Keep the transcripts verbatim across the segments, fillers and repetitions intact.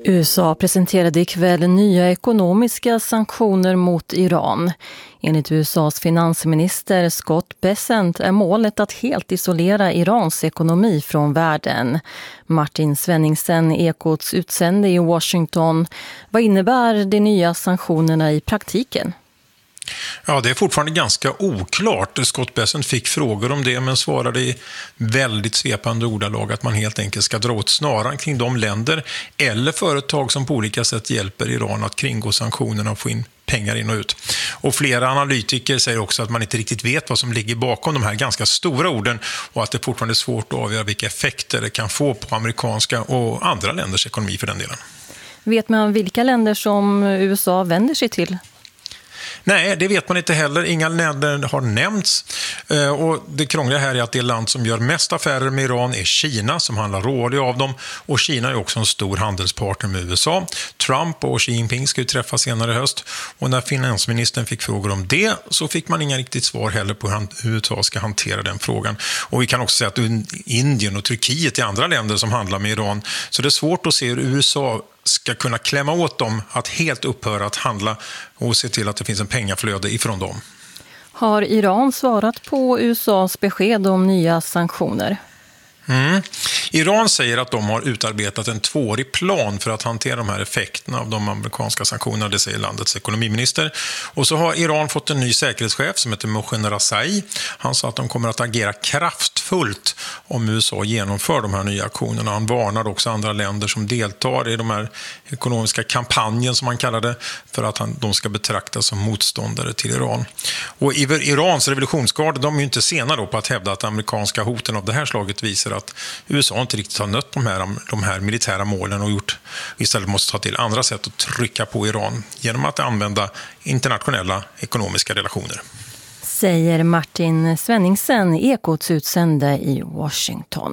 U S A presenterade ikväll nya ekonomiska sanktioner mot Iran. Enligt U S A:s finansminister Scott Bessent är målet att helt isolera Irans ekonomi från världen. Martin Svenningsen, Ekots utsände i Washington. Vad innebär de nya sanktionerna i praktiken? Ja, det är fortfarande ganska oklart. Scott Bessent fick frågor om det men svarade i väldigt svepande ordalag att man helt enkelt ska dra åt snaran kring de länder eller företag som på olika sätt hjälper Iran att kringgå sanktionerna och få in pengar in och ut. Och flera analytiker säger också att man inte riktigt vet vad som ligger bakom de här ganska stora orden och att det fortfarande är svårt att avgöra vilka effekter det kan få på amerikanska och andra länders ekonomi för den delen. Vet man vilka länder som U S A vänder sig till? Nej, det vet man inte heller. Inga länder har nämnts. Och det krångliga här är att det land som gör mest affärer med Iran är Kina som handlar rådig av dem. Och Kina är också en stor handelspartner med U S A. Trump och Xi Jinping ska ju träffas senare i höst. Och när finansministern fick frågor om det så fick man inga riktigt svar heller på hur U S A ska hantera den frågan. Och vi kan också säga att Indien och Turkiet är andra länder som handlar med Iran. Så det är svårt att se hur U S A ska kunna klämma åt dem att helt upphöra att handla och se till att det finns en pengaflöde ifrån dem. Har Iran svarat på U S A:s besked om nya sanktioner? Mm. Iran säger att de har utarbetat en tvåårig plan för att hantera de här effekterna av de amerikanska sanktionerna, det säger landets ekonomiminister. Och så har Iran fått en ny säkerhetschef som heter Mohsen Razai. Han sa att de kommer att agera kraftfullt om U S A genomför de här nya aktionerna. Han varnar också andra länder som deltar i de här ekonomiska kampanjen som man kallar det för att han, de ska betraktas som motståndare till Iran. Och Irans revolutionsgarde, de är ju inte sena då på att hävda att amerikanska hoten av det här slaget visar att U S A inte riktigt har nött de här, de här militära målen och gjort, istället måste ta till andra sätt att trycka på Iran genom att använda internationella ekonomiska relationer. Säger Martin Svenningsen, Ekots utsände i Washington.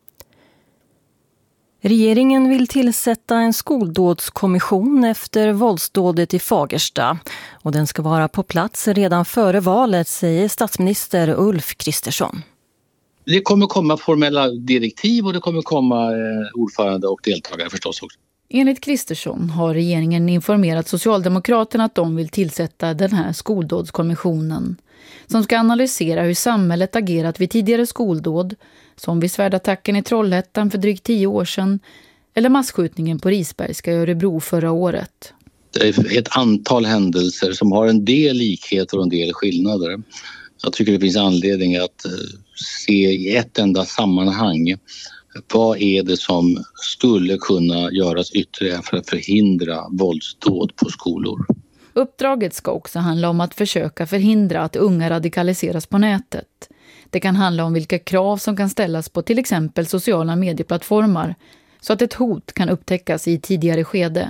Regeringen vill tillsätta en skoldådskommission efter våldsdådet i Fagersta och den ska vara på plats redan före valet, säger statsminister Ulf Kristersson. Det kommer komma formella direktiv och det kommer komma ordförande och deltagare förstås också. Enligt Kristersson har regeringen informerat Socialdemokraterna att de vill tillsätta den här skoldådskommissionen som ska analysera hur samhället agerat vid tidigare skoldåd, som vid svärdattacken i Trollhättan för drygt tio år sedan eller massskjutningen på Risbergska i Örebro förra året. Det är ett antal händelser som har en del likheter och en del skillnader. Jag tycker det finns anledning att se i ett enda sammanhang vad är det som skulle kunna göras ytterligare för att förhindra våldsdåd på skolor. Uppdraget ska också handla om att försöka förhindra att unga radikaliseras på nätet. Det kan handla om vilka krav som kan ställas på till exempel sociala medieplattformar så att ett hot kan upptäckas i tidigare skede.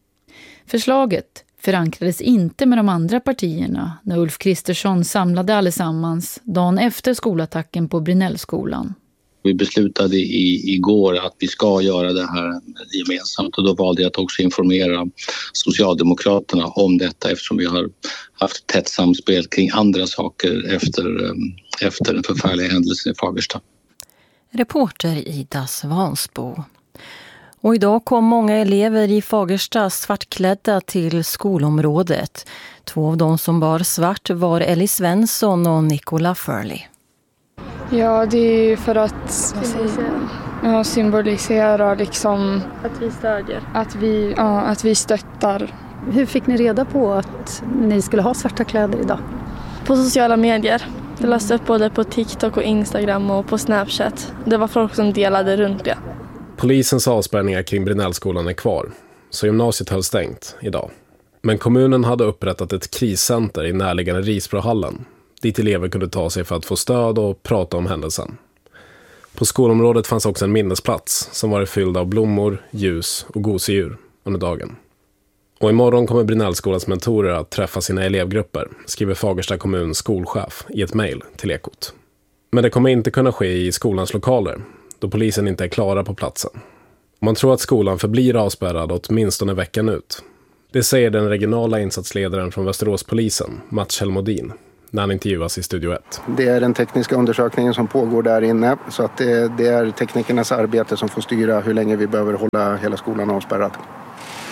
Förslaget förankrades inte med de andra partierna när Ulf Kristersson samlade allesammans dagen efter skolattacken på Brinnellskolan. Vi beslutade i, igår att vi ska göra det här gemensamt och då valde jag att också informera Socialdemokraterna om detta eftersom vi har haft tätt samspel kring andra saker efter, efter den förfärliga händelsen i Fagersta. Reporter Ida Svansbo. Och idag kom många elever i Fagersta svartklädda till skolområdet. Två av dem som bar svart var Ellie Svensson och Nicola Furley. Ja, det är för att ja, symbolisera liksom att vi stödjer. Att vi, ja, att vi stöttar. Hur fick ni reda på att ni skulle ha svarta kläder idag? På sociala medier. Det lades upp både på TikTok och Instagram och på Snapchat. Det var folk som delade runt det. Polisens avspärrningar kring Brinnellskolan är kvar, så gymnasiet höll stängt idag. Men kommunen hade upprättat ett kriscenter i närliggande Risbrohallen, dit elever kunde ta sig för att få stöd och prata om händelsen. På skolområdet fanns också en minnesplats som var fylld av blommor, ljus och gosedjur under dagen. Och imorgon kommer Brinnellskolans mentorer att träffa sina elevgrupper, skriver Fagersta kommuns skolchef i ett mejl till Ekot. Men det kommer inte kunna ske i skolans lokaler, då polisen inte är klara på platsen. Man tror att skolan förblir avspärrad åtminstone veckan ut. Det säger den regionala insatsledaren från Västeråspolisen, Mats Helmodin, när han intervjuas i Studio ett. Det är den tekniska undersökningen som pågår där inne, så att det, det är teknikernas arbete som får styra hur länge vi behöver hålla hela skolan avspärrad.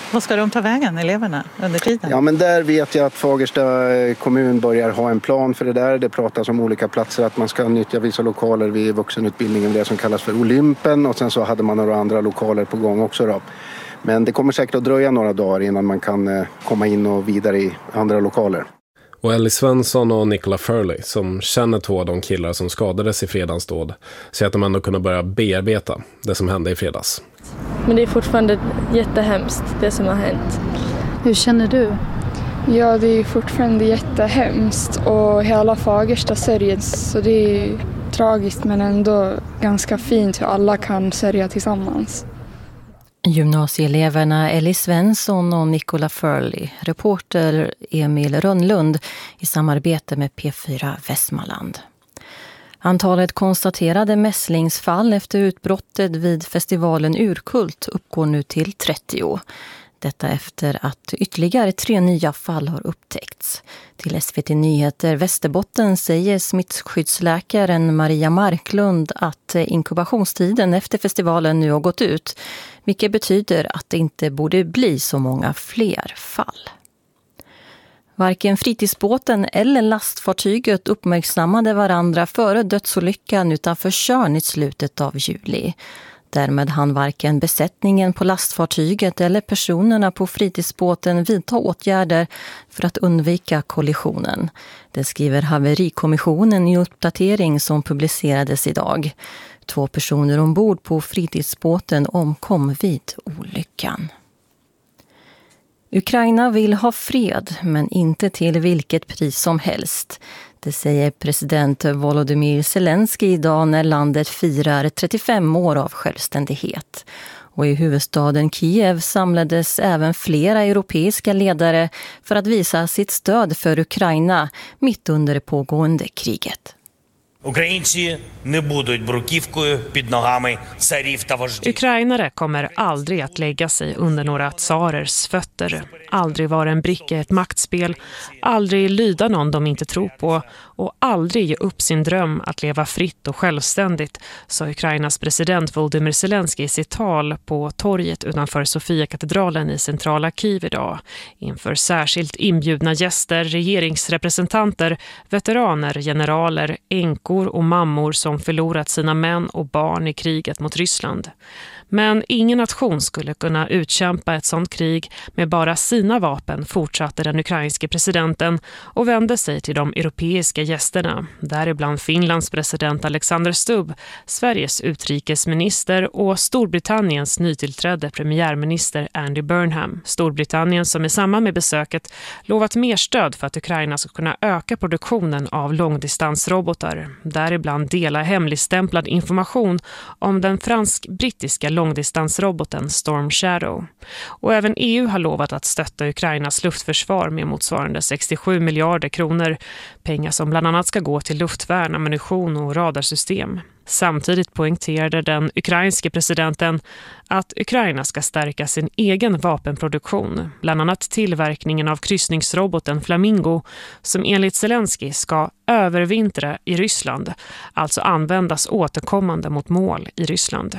Vad ska de ta vägen, eleverna, under tiden? Ja, men där vet jag att Fagersta kommun börjar ha en plan för det där. Det pratas om olika platser, att man ska nyttja vissa lokaler vid vuxenutbildningen, det som kallas för Olympen. Och sen så hade man några andra lokaler på gång också då. Men det kommer säkert att dröja några dagar innan man kan komma in och vidare i andra lokaler. Och Ellie Svensson och Nicola Furley, som känner två av de killar som skadades i fredagsdåd, säger att de ändå kunde börja bearbeta det som hände i fredags. Men det är fortfarande jättehemskt, det som har hänt. Hur känner du? Ja, det är fortfarande jättehemskt och hela Fagersta sörjer, så det är tragiskt men ändå ganska fint hur alla kan sörja tillsammans. Gymnasieeleverna Ellie Svensson och Nicola Furley, reporter Emil Rönnlund i samarbete med P fyra Västmanland. Antalet konstaterade mässlingsfall efter utbrottet vid festivalen Urkult uppgår nu till trettio. Detta efter att ytterligare tre nya fall har upptäckts. Till S V T Nyheter Västerbotten säger smittskyddsläkaren Maria Marklund att inkubationstiden efter festivalen nu har gått ut, vilket betyder att det inte borde bli så många fler fall. Varken fritidsbåten eller lastfartyget uppmärksammade varandra före dödsolyckan utanför Tjörn i slutet av juli. Därmed hann varken besättningen på lastfartyget eller personerna på fritidsbåten vidta åtgärder för att undvika kollisionen. Det skriver Haverikommissionen i uppdatering som publicerades idag. Två personer ombord på fritidsbåten omkom vid olyckan. Ukraina vill ha fred, men inte till vilket pris som helst. Det säger president Volodymyr Zelensky idag när landet firar trettiofem år av självständighet. Och i huvudstaden Kiev samlades även flera europeiska ledare för att visa sitt stöd för Ukraina mitt under det pågående kriget. Ukrainare kommer aldrig att lägga sig under några tsarers fötter, aldrig vara en bricka i ett maktspel, aldrig lyda någon de inte tror på och aldrig ge upp sin dröm att leva fritt och självständigt, sa Ukrainas president Volodymyr Zelensky i sitt tal på torget utanför Sofia-katedralen i centrala Kiev idag, inför särskilt inbjudna gäster, regeringsrepresentanter, veteraner, generaler, änkor och mammor som förlorat sina män och barn i kriget mot Ryssland. Men ingen nation skulle kunna utkämpa ett sådant krig med bara sina vapen, fortsatte den ukrainske presidenten och vände sig till de europeiska gästerna, däribland Finlands president Alexander Stubb, Sveriges utrikesminister och Storbritanniens nytillträdde premiärminister Andy Burnham. Storbritannien som i samband med besöket lovat mer stöd för att Ukraina ska kunna öka produktionen av långdistansrobotar, däribland dela hemligstämplad information om den fransk-brittiska långdistansroboten Storm Shadow. Och även E U har lovat att stötta Ukrainas luftförsvar med motsvarande sextiosju miljarder kronor, pengar som bland annat ska gå till luftvärn, ammunition och radarsystem. Samtidigt poängterade den ukrainske presidenten att Ukraina ska stärka sin egen vapenproduktion, bland annat tillverkningen av kryssningsroboten Flamingo som enligt Zelensky ska övervintra i Ryssland, alltså användas återkommande mot mål i Ryssland.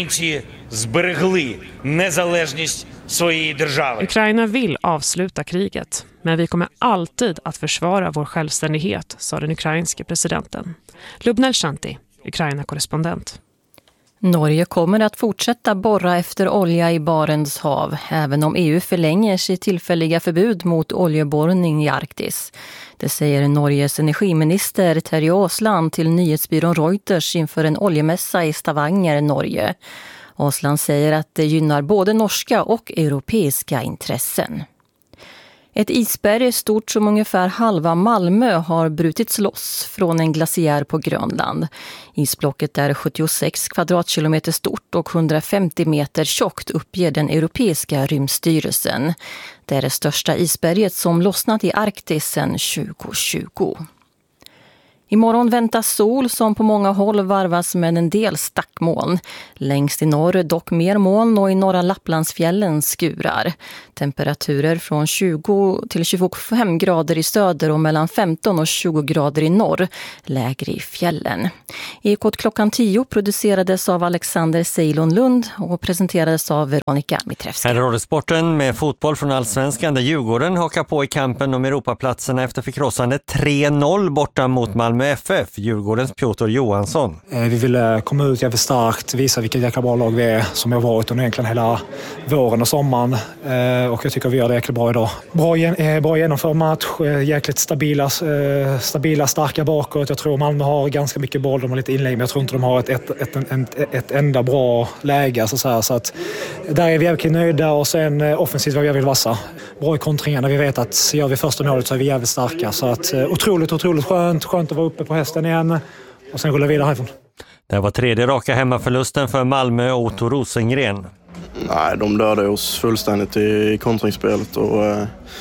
Ukraina vill avsluta kriget, men vi kommer alltid att försvara vår självständighet, sa den ukrainske presidenten. Lubnel Shanti, Ukraina-korrespondent. Norge kommer att fortsätta borra efter olja i Barents hav, även om E U förlänger sitt tillfälliga förbud mot oljeborrning i Arktis. Det säger Norges energiminister Terje Aasland till nyhetsbyrån Reuters inför en oljemässa i Stavanger, Norge. Aasland säger att det gynnar både norska och europeiska intressen. Ett isberg stort som ungefär halva Malmö har brutits loss från en glaciär på Grönland. Isblocket är sjuttiosex kvadratkilometer stort och hundrafemtio meter tjockt, uppger den europeiska rymdstyrelsen. Det är det största isberget som lossnat i Arktis sedan tjugo tjugo. Imorgon väntas sol som på många håll varvas med en del stackmoln. Längst i norr dock mer moln och i norra Lapplandsfjällen skurar. Temperaturer från tjugo till tjugofem grader i söder och mellan femton och tjugo grader i norr. Lägre i fjällen. Ekot klockan tio producerades av Alexander Ceylon Lund och presenterades av Veronica Mitrevska. Här är sporten med fotboll från Allsvenskan där Djurgården hakar på i kampen om Europaplatserna efter förkrossande tre noll borta mot Malmö F F. Djurgårdens Piotr Johansson. Vi ville komma ut jävligt starkt, visa vilket jäkla bra lag vi är som jag har varit under egentligen hela våren och sommaren. Och jag tycker vi gör det jäkligt bra idag. Bra, bra genomförd match, jäkligt stabila, stabila, starka bakåt. Jag tror Malmö har ganska mycket boll, de har lite inlägg, men jag tror inte de har ett, ett, ett, ett, ett enda bra läge. Så, så, här. Så att där är vi jävligt nöjda och sen offensivt var vi jävligt vassa. Bra i kontringarna, vi vet att gör vi första målet så är vi jävligt starka. Så att otroligt, otroligt skönt, skönt att vara uppe på hästen igen och sen rulla vidare härifrån. Det var tredje raka hemmaförlusten för Malmö och Otto Rosengren. Nej, de dödade oss fullständigt i kontringsspelet och eh,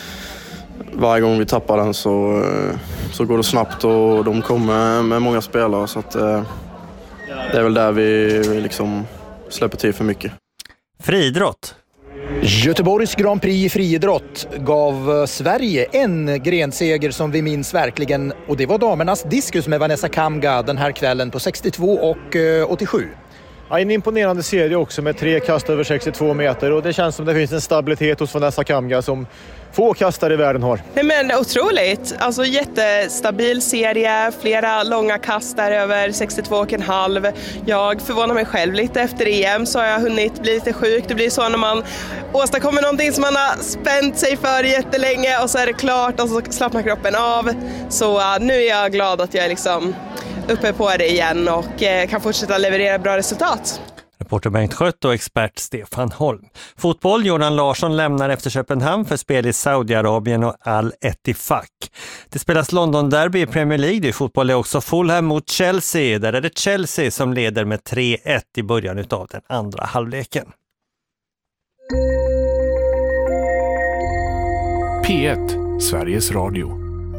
varje gång vi tappar den så, eh, så går det snabbt och de kommer med många spelare så att eh, det är väl där vi, vi liksom släpper till för mycket. Friidrott. Göteborgs Grand Prix i friidrott gav Sverige en grenseger som vi minns verkligen, och det var damernas diskus med Vanessa Kamga den här kvällen på sextiotvå och åttiosju. Ja, en imponerande serie också med tre kast över sextiotvå meter och det känns som det finns en stabilitet hos Vanessa Kamga som få kastare i världen har. Nej, men otroligt. Alltså jättestabil serie, flera långa kast där över sextiotvå och en halv. Jag förvånar mig själv lite efter E M så har jag hunnit bli lite sjuk. Det blir så när man åstadkommer någonting som man har spänt sig för jättelänge och så är det klart och så slappnar kroppen av. Så uh, nu är jag glad att jag är liksom uppe på det igen och uh, kan fortsätta leverera bra resultat. Reporter Bengt Skött och expert Stefan Holm. Fotboll, Jordan Larsson lämnar efter Köpenhamn för spel i Saudiarabien och Al-Ettifaq. Det spelas London-derby i Premier League. I fotboll är också Fulham mot Chelsea. Där är det Chelsea som leder med tre ett i början av den andra halvleken. P ett, Sveriges Radio.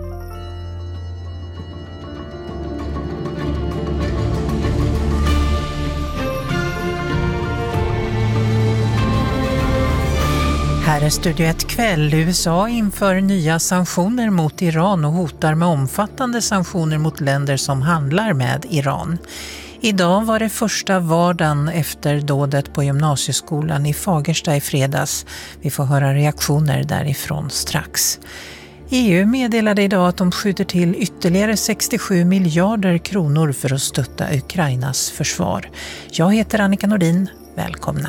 Här är Studio ett kväll. U S A inför nya sanktioner mot Iran och hotar med omfattande sanktioner mot länder som handlar med Iran. Idag var det första vardagen efter dådet på gymnasieskolan i Fagersta i fredags. Vi får höra reaktioner därifrån strax. E U meddelade idag att de skjuter till ytterligare sextiosju miljarder kronor för att stötta Ukrainas försvar. Jag heter Annika Nordin. Välkomna.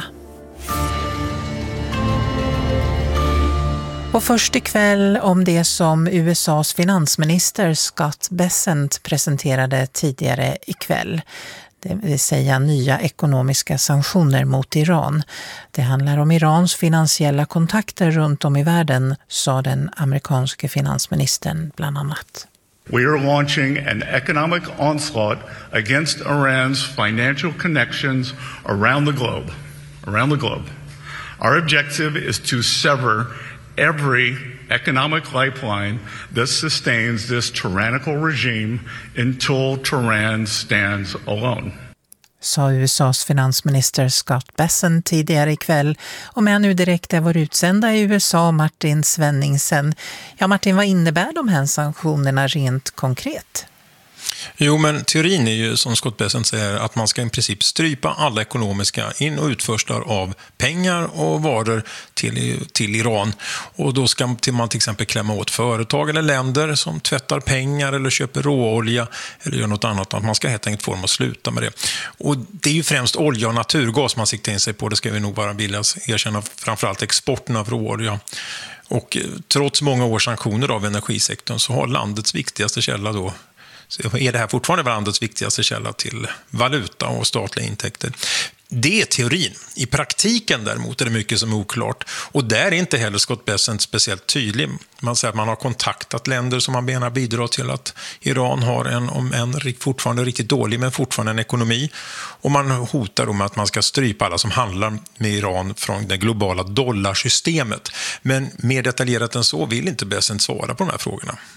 Och först ikväll om det som U S A:s finansminister Scott Bessent presenterade tidigare ikväll. Det vill säga nya ekonomiska sanktioner mot Iran. Det handlar om Irans finansiella kontakter runt om i världen, sa den amerikanske finansministern bland annat. We are launching an economic onslaught against Iran's financial connections around the globe. Around the globe. Our objective is to sever every economic lifeline that sustains this tyrannical regime until Tehran stands alone. Sa U S A:s finansminister Scott Bessent tidigare ikväll, och med nu direkt är vår utsända i U S A Martin Svenningsen. Ja Martin, vad innebär de här sanktionerna rent konkret? Jo, men teorin är ju som Scott Bessent säger att man ska i princip strypa alla ekonomiska in- och utförslar av pengar och varor till, till Iran. Och då ska man till exempel klämma åt företag eller länder som tvättar pengar eller köper råolja eller gör något annat. Att man ska helt enkelt få dem att sluta med det. Och det är ju främst olja och naturgas man siktar in sig på. Det ska vi nog bara vilja erkänna, framförallt exporten av råolja. Och trots många års sanktioner av energisektorn så har landets viktigaste källa då så är det här fortfarande landets viktigaste källa till valuta och statliga intäkter. Det är teorin. I praktiken däremot är det mycket som är oklart. Och där är inte heller Scott Bessent speciellt tydlig. Man säger att man har kontaktat länder som man menar bidrar till att Iran har en, om en fortfarande riktigt dålig men fortfarande en ekonomi. Och man hotar då med att man ska strypa alla som handlar med Iran från det globala dollarsystemet. Men mer detaljerat än så vill inte Bessent svara på de här frågorna.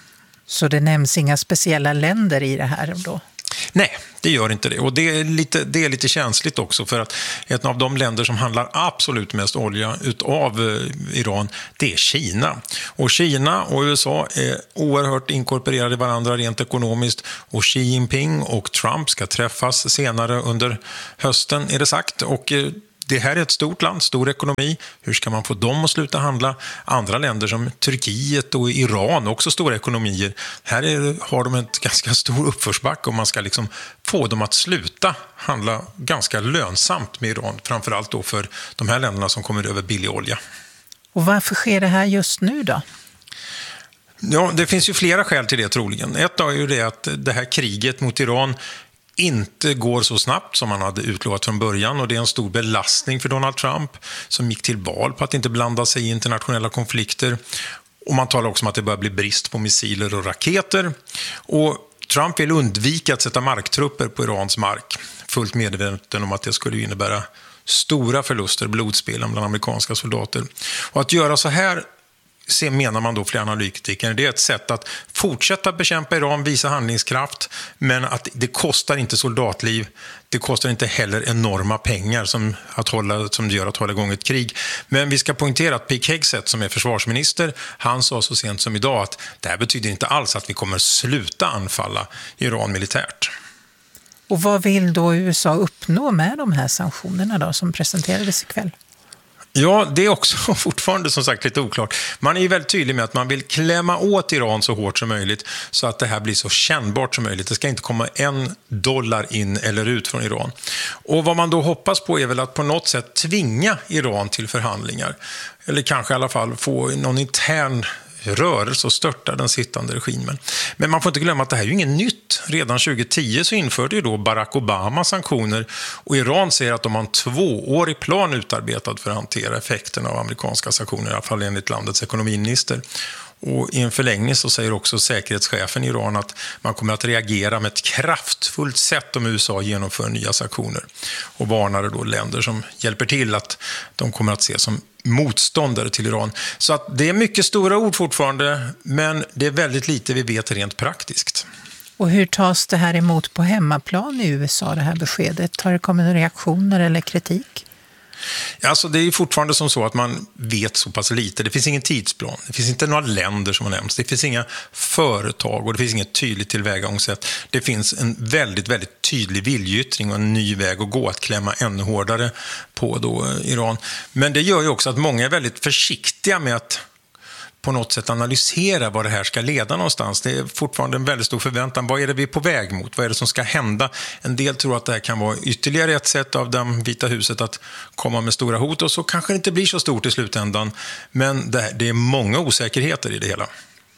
Så det nämns inga speciella länder i det här då? Nej, det gör inte det. Och det är lite, det är lite känsligt också, för att ett av de länder som handlar absolut mest olja utav Iran, det är Kina. Och Kina och U S A är oerhört inkorporerade i varandra rent ekonomiskt, och Xi Jinping och Trump ska träffas senare under hösten, är det sagt. Och det här är ett stort land, stor ekonomi. Hur ska man få dem att sluta handla? Andra länder som Turkiet och Iran, också stora ekonomier. Här är, har de ett ganska stor uppförsbacke, och man ska liksom få dem att sluta handla ganska lönsamt med Iran. Framförallt då för de här länderna som kommer över billig olja. Och varför sker det här just nu då? Ja, det finns ju flera skäl till det troligen. Ett är ju det att det här kriget mot Iran inte går så snabbt som man hade utlovat från början, och det är en stor belastning för Donald Trump som gick till val på att inte blanda sig i internationella konflikter. Och man talar också om att det börjar bli brist på missiler och raketer, och Trump vill undvika att sätta marktrupper på Irans mark, fullt medveten om att det skulle innebära stora förluster, blodspel bland amerikanska soldater. Och att göra så här, se, menar man då flera analytiker, det är ett sätt att fortsätta bekämpa Iran, visa handlingskraft, men att det kostar inte soldatliv, det kostar inte heller enorma pengar som, att hålla, som det gör att hålla igång ett krig. Men vi ska poängtera att Pete Hegseth, som är försvarsminister, han sa så sent som idag att det här betyder inte alls att vi kommer sluta anfalla Iran militärt. Och vad vill då U S A uppnå med de här sanktionerna då, som presenterades ikväll? Ja, det är också fortfarande som sagt lite oklart. Man är ju väldigt tydlig med att man vill klämma åt Iran så hårt som möjligt, så att det här blir så kännbart som möjligt. Det ska inte komma en dollar in eller ut från Iran. Och vad man då hoppas på är väl att på något sätt tvinga Iran till förhandlingar. Eller kanske i alla fall få någon intern rörelse och störta den sittande regimen. Men man får inte glömma att det här är ju inget nytt. Redan tjugo tio så införde ju då Barack Obama sanktioner, och Iran säger att de har en tvåårig plan utarbetad för att hantera effekterna av amerikanska sanktioner, i alla fall enligt landets ekonomiminister. Och i en förlängning så säger också säkerhetschefen i Iran att man kommer att reagera med ett kraftfullt sätt om U S A genomför nya sanktioner, och varnar då länder som hjälper till att de kommer att ses som motståndare till Iran. Så att det är mycket stora ord fortfarande, men det är väldigt lite vi vet rent praktiskt. Och hur tas det här emot på hemmaplan i U S A, det här beskedet? Har det kommit reaktioner eller kritik? Alltså det är fortfarande som så att man vet så pass lite. Det finns ingen tidsplan. Det finns inte några länder som har nämnts. Det finns inga företag, och det finns inget tydligt tillvägagångssätt. Det finns en väldigt, väldigt tydlig viljeyttring och en ny väg att gå, att klämma ännu hårdare på då Iran. Men det gör ju också att många är väldigt försiktiga med att på något sätt analysera vad det här ska leda någonstans. Det är fortfarande en väldigt stor förväntan. Vad är det vi är på väg mot? Vad är det som ska hända? En del tror att det här kan vara ytterligare ett sätt av det Vita huset att komma med stora hot, och så kanske det inte blir så stort i slutändan. Men det, det är många osäkerheter i det hela.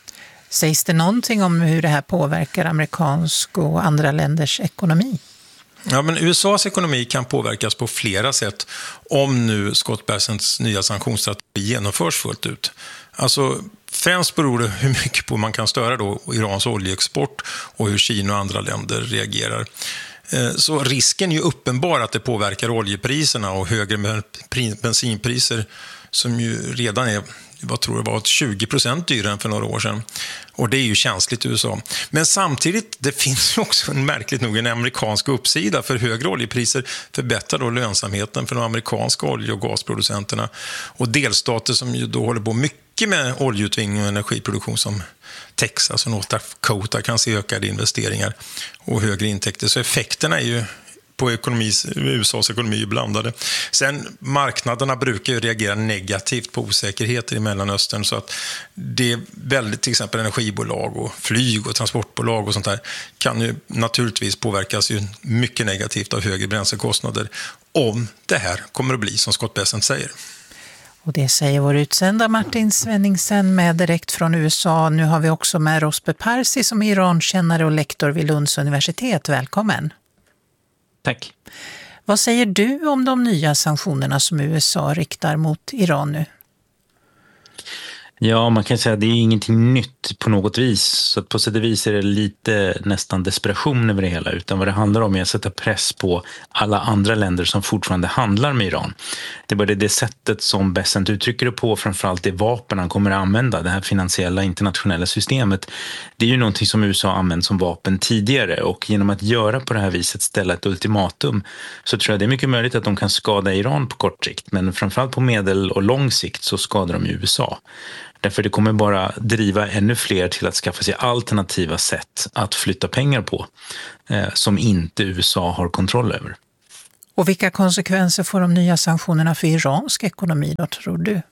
Sägs det någonting om hur det här påverkar amerikansk och andra länders ekonomi? Ja, men U S A:s ekonomi kan påverkas på flera sätt om nu Scott Bessents nya sanktionsstrategi genomförs fullt ut. Alltså, främst beror det hur mycket på man kan störa då Irans oljeexport och hur Kina och andra länder reagerar. Så risken är ju uppenbar att det påverkar oljepriserna och högre bensinpriser, som ju redan är, vad tror jag var, tjugo procent dyrare än för några år sedan. Och det är ju känsligt i U S A. Men samtidigt, det finns ju också en märkligt nog en amerikansk uppsida, för högre oljepriser förbättrar då lönsamheten för de amerikanska olje- och gasproducenterna. Och delstater som ju då håller på mycket med oljeutvinning och energiproduktion, som Texas och North Dakota, kan se ökade investeringar och högre intäkter. Så effekterna är ju på ekonomis, U S A:s ekonomi är blandade. Sen, marknaderna brukar ju reagera negativt på osäkerheter i Mellanöstern, så att det är väldigt, till exempel energibolag och flyg och transportbolag och sånt där kan ju naturligtvis påverkas ju mycket negativt av högre bränslekostnader, om det här kommer att bli som Scott Bessent säger. Och det säger vår utsända Martin Svenningsen med direkt från U S A. Nu har vi också med Rosbe Parsi som är Irankännare och lektor vid Lunds universitet. Välkommen. Tack. Vad säger du om de nya sanktionerna som U S A riktar mot Iran nu? Ja, man kan säga att det är ingenting nytt på något vis. Så att på sätt och vis är det lite nästan desperation över det hela. Utan vad det handlar om är att sätta press på alla andra länder som fortfarande handlar med Iran. Det är bara det, det sättet som Bessent uttrycker det på, framförallt det vapen han kommer att använda, det här finansiella internationella systemet. Det är ju någonting som U S A har använt som vapen tidigare, och genom att göra på det här viset, ställa ett ultimatum, så tror jag det är mycket möjligt att de kan skada Iran på kort sikt, men framförallt på medel- och lång sikt så skadar de ju U S A. Därför det kommer bara driva ännu fler till att skaffa sig alternativa sätt att flytta pengar på eh, som inte U S A har kontroll över. Och vilka konsekvenser får de nya sanktionerna för iransk ekonomi då, tror du?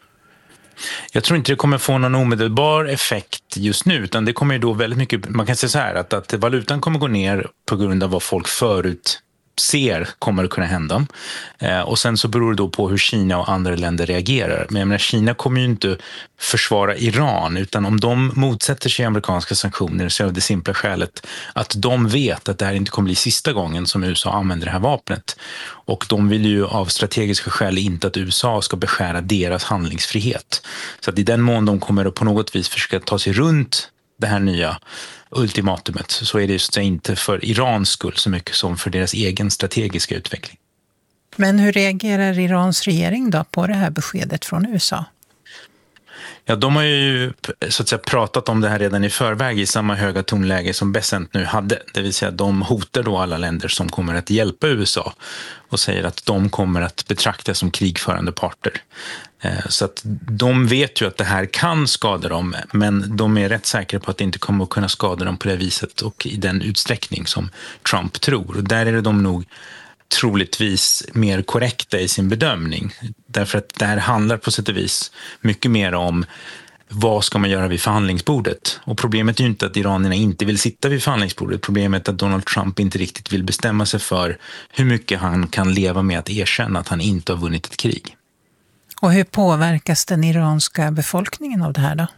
Jag tror inte det kommer få någon omedelbar effekt just nu, utan det kommer ju då väldigt mycket, man kan säga så här att, att valutan kommer gå ner på grund av vad folk förut ser kommer att kunna hända. Eh, och sen så beror det då på hur Kina och andra länder reagerar. Men jag menar, Kina kommer ju inte försvara Iran, utan om de motsätter sig amerikanska sanktioner så är det simpla skälet att de vet att det här inte kommer bli sista gången som U S A använder det här vapnet. Och de vill ju av strategiska skäl inte att U S A ska beskära deras handlingsfrihet. Så att i den mån de kommer att på något vis försöka ta sig runt det här nya ultimatumet, så är det just inte för Irans skull så mycket som för deras egen strategiska utveckling. Men hur reagerar Irans regering då på det här beskedet från U S A? Ja, de har ju så att säga pratat om det här redan i förväg i samma höga tonläge som Bessent nu hade. Det vill säga att de hotar då alla länder som kommer att hjälpa U S A och säger att de kommer att betraktas som krigförande parter. Så att de vet ju att det här kan skada dem, men de är rätt säkra på att det inte kommer att kunna skada dem på det viset och i den utsträckning som Trump tror. Och där är det de nog troligtvis mer korrekta i sin bedömning. Därför att det här handlar på sätt och vis mycket mer om vad ska man göra vid förhandlingsbordet. Och problemet är ju inte att iranierna inte vill sitta vid förhandlingsbordet. Problemet är att Donald Trump inte riktigt vill bestämma sig för hur mycket han kan leva med att erkänna att han inte har vunnit ett krig. Och hur påverkas den iranska befolkningen av det här då?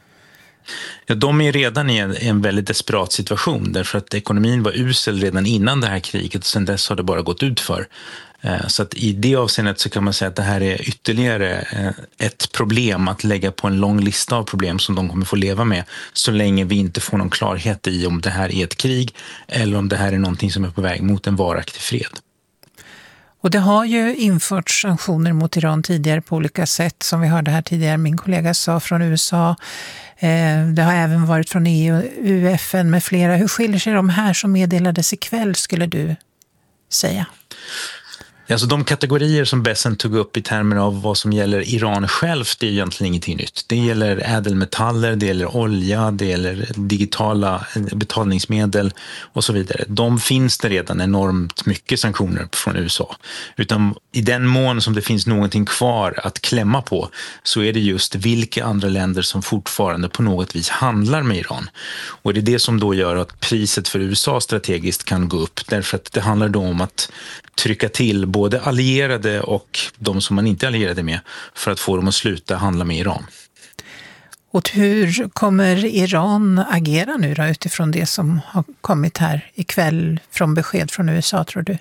Ja, de är redan i en, en väldigt desperat situation därför att ekonomin var usel redan innan det här kriget och sen dess har det bara gått ut för. Så att i det avseendet så kan man säga att det här är ytterligare ett problem att lägga på en lång lista av problem som de kommer få leva med så länge vi inte får någon klarhet i om det här är ett krig eller om det här är någonting som är på väg mot en varaktig fred. Och det har ju införts sanktioner mot Iran tidigare på olika sätt, som vi hörde här tidigare. Min kollega sa från U S A. Det har även varit från E U, U F N med flera. Hur skiljer sig de här som meddelades ikväll, skulle du säga? Alltså de kategorier som Bessent tog upp i termer av vad som gäller Iran självt, det är egentligen ingenting nytt. Det gäller ädelmetaller, det gäller olja, det gäller digitala betalningsmedel och så vidare. De finns det redan enormt mycket sanktioner från U S A. Utan i den mån som det finns någonting kvar att klämma på så är det just vilka andra länder som fortfarande på något vis handlar med Iran. Och det är det som då gör att priset för U S A strategiskt kan gå upp. Därför att det handlar då om att trycka till både allierade och de som man inte är allierade med för att få dem att sluta handla med Iran. Och hur kommer Iran agera nu då utifrån det som har kommit här ikväll från besked från U S A, tror du?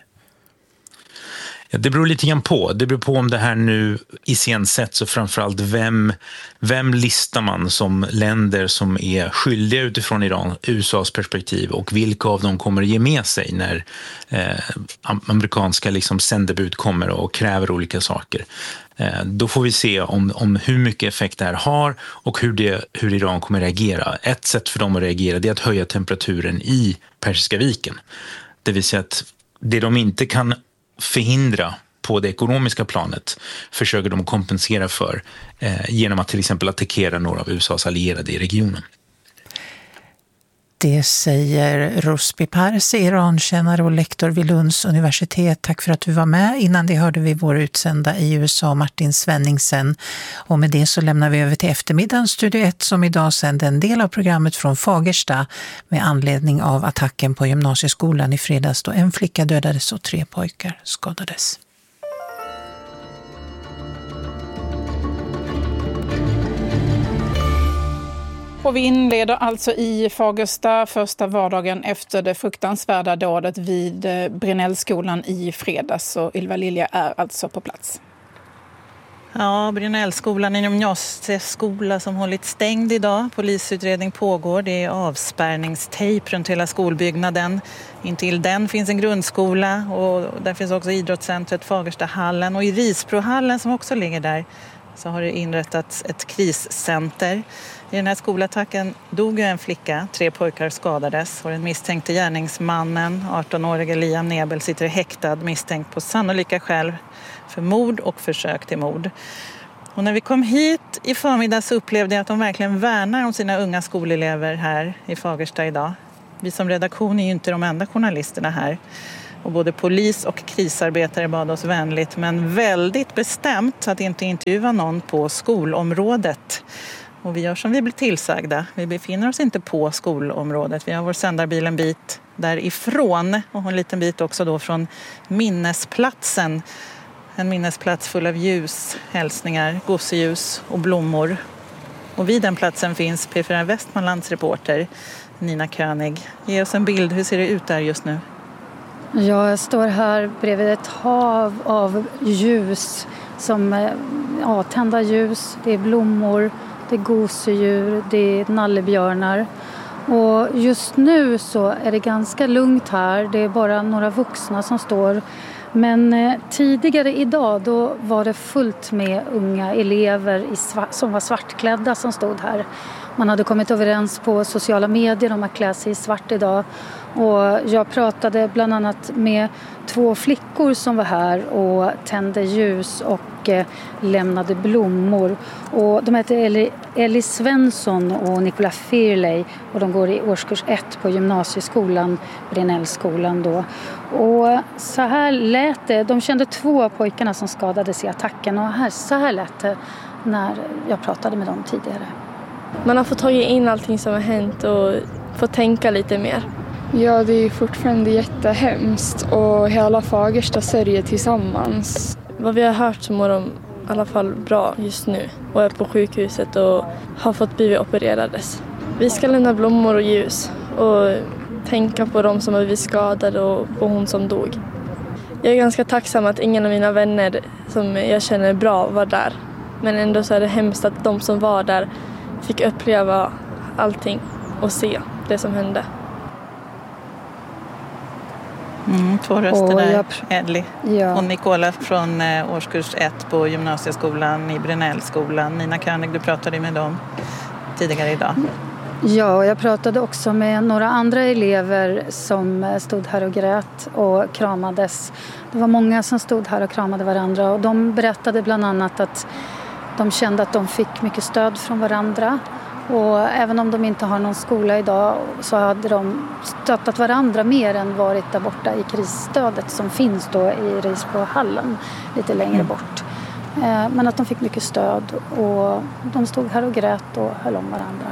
Ja, det beror lite grann på. Det beror på om det här nu iscensätts och framförallt vem, vem listar man som länder som är skyldiga utifrån Iran, U S A:s perspektiv och vilka av dem kommer att ge med sig när eh, amerikanska liksom sändebud kommer och kräver olika saker. Eh, då får vi se om, om hur mycket effekt det här har och hur, det, hur Iran kommer att reagera. Ett sätt för dem att reagera det är att höja temperaturen i Persiska viken. Det vill säga att det de inte kan förhindra på det ekonomiska planet försöker de kompensera för eh, genom att till exempel attackera några av U S A:s allierade i regionen. Det säger Rusby Parsi, Irankännare och lektor vid Lunds universitet. Tack för att du var med. Innan det hörde vi vår utsända i U S A, Martin Svenningsen. Och med det så lämnar vi över till eftermiddagens Studio ett som idag sände en del av programmet från Fagersta med anledning av attacken på gymnasieskolan i fredags då en flicka dödades och tre pojkar skadades. Och vi inleder alltså i Fagersta första vardagen efter det fruktansvärda dådet vid Brinellskolan i fredags. Så Ylva Lilja är alltså på plats. Ja, Brynällskolan är en gymnasieskola som hållit stängd idag. Polisutredning pågår. Det är avspärrningstejp runt hela skolbyggnaden. Intill den finns en grundskola och där finns också idrottscentret Fagerstahallen. Och i Risbrohallen som också ligger där så har det inrättats ett kriscenter. I den här skolattacken dog en flicka, tre pojkar skadades och den misstänkte gärningsmannen, arton-årige Liam Nebel, sitter häktad misstänkt på sannolika skäl för mord och försök till mord. Och när vi kom hit i förmiddag så upplevde jag att de verkligen värnar om sina unga skolelever här i Fagersta idag. Vi som redaktion är ju inte de enda journalisterna här. Och både polis och krisarbetare bad oss vänligt men väldigt bestämt att inte intervjua någon på skolområdet. Och vi gör som vi blir tillsagda. Vi befinner oss inte på skolområdet. Vi har vår sändarbil en bit därifrån och en liten bit också då från minnesplatsen. En minnesplats full av ljus, hälsningar, gosseljus och blommor. Och vid den platsen finns P fyra Västmanlands reporter Nina König. Ge oss en bild, hur ser det ut där just nu? Ja, jag står här bredvid ett hav av ljus, som ja, tända ljus, det är blommor, det är gosedjur, det är nallebjörnar. Och just nu så är det ganska lugnt här, det är bara några vuxna som står. Men eh, tidigare idag då var det fullt med unga elever i sva- som var svartklädda som stod här. Man hade kommit överens på sociala medier om att klä sig i svart idag. Och jag pratade bland annat med två flickor som var här och tände ljus och eh, lämnade blommor. Och de heter Ellie, Ellie Svensson och Nicola Firley och de går i årskurs ett på gymnasieskolan, Brynällskolan då. Och så här lät det, de kände två av pojkarna som skadades i attacken och här, så här lät det när jag pratade med dem tidigare. Man har fått ta in allting som har hänt och fått tänka lite mer. Ja, det är fortfarande jättehemskt och hela Fagersta sörjer tillsammans. Vad vi har hört så mår de i alla fall bra just nu och är på sjukhuset och har fått bli opererades. Vi ska lämna blommor och ljus och tänka på de som har blivit skadade och på hon som dog. Jag är ganska tacksam att ingen av mina vänner som jag känner bra var där. Men ändå så är det hemskt att de som var där fick uppleva allting och se det som hände. Mm, två röster där, jag... Ellie ja. och Nicola från eh, årskurs ett på gymnasieskolan i Brynällskolan. Nina König, du pratade med dem tidigare idag. Ja, och jag pratade också med några andra elever som stod här och grät och kramades. Det var många som stod här och kramade varandra och de berättade bland annat att de kände att de fick mycket stöd från varandra. Och även om de inte har någon skola idag så hade de stöttat varandra mer än varit där borta i krisstödet som finns då i Risbrohallen lite längre bort. Men att de fick mycket stöd och de stod här och grät och höll om varandra.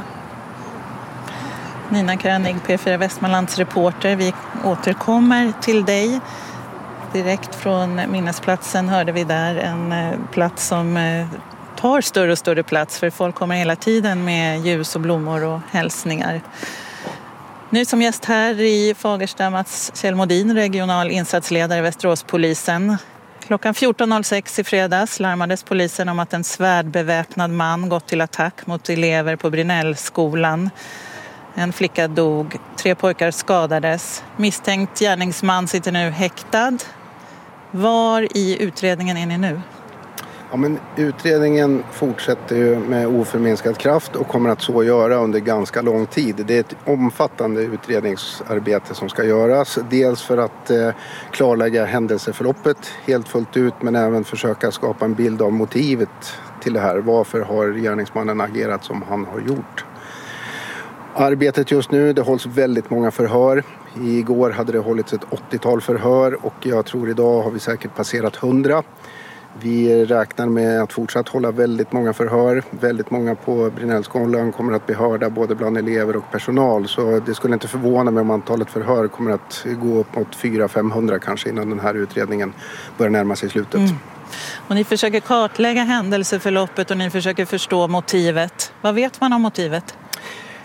Nina König, P fyra Västmanlands reporter. Vi återkommer till dig. Direkt från minnesplatsen hörde vi där en plats som tar större och större plats för folk kommer hela tiden med ljus och blommor och hälsningar. Nu som gäst här i Fagersta Mats Kjellmodin, regional insatsledare i Västeråspolisen. Klockan fjorton noll sex i fredags larmades polisen om att en svärdbeväpnad man gått till attack mot elever på Brynällskolan. En flicka dog, tre pojkar skadades. Misstänkt gärningsman sitter nu häktad. Var i utredningen är ni nu? Ja, men utredningen fortsätter ju med oförminskad kraft och kommer att så göra under ganska lång tid. Det är ett omfattande utredningsarbete som ska göras. Dels för att eh, klarlägga händelseförloppet helt fullt ut men även försöka skapa en bild av motivet till det här. Varför har gärningsmannen agerat som han har gjort? Arbetet just nu, det hålls väldigt många förhör. Igår hade det hållits ett åttiotal förhör och jag tror idag har vi säkert passerat hundra. Vi räknar med att fortsatt hålla väldigt många förhör. Väldigt många på Brynällskolan kommer att bli hörda både bland elever och personal. Så det skulle inte förvåna mig om antalet förhör kommer att gå upp mot fyra till femhundra kanske innan den här utredningen börjar närma sig slutet. Mm. Och ni försöker kartlägga händelseförloppet och ni försöker förstå motivet. Vad vet man om motivet?